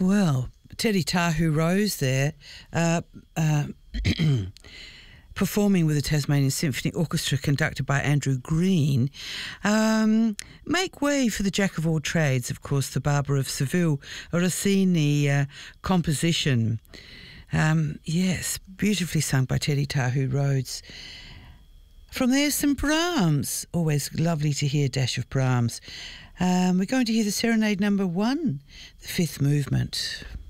Well, Teddy Tahu Rose there, performing with the Tasmanian Symphony Orchestra conducted by Andrew Green. Make way for the Jack of all trades, of course, the Barber of Seville, a Rossini composition. Yes, beautifully sung by Teddy Tahu Rhodes. From there, some Brahms. Always lovely to hear a dash of Brahms. We're going to hear the Serenade number 1, the fifth movement.